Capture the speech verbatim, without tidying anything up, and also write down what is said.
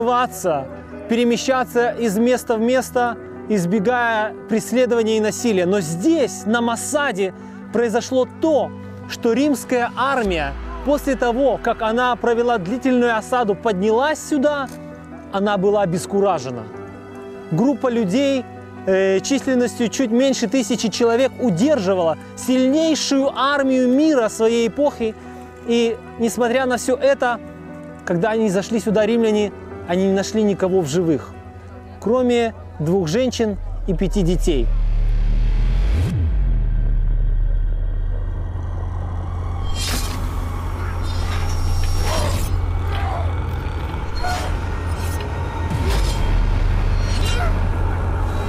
перемещаться из места в место, избегая преследования и насилия. Но здесь, на Масаде, произошло то, что римская армия, после того, как она провела длительную осаду, поднялась сюда, она была обескуражена. Группа людей э, численностью чуть меньше тысячи человек удерживала сильнейшую армию мира своей эпохи. И несмотря на все это, когда они зашли сюда, римляне, они не нашли никого в живых, кроме двух женщин и пяти детей.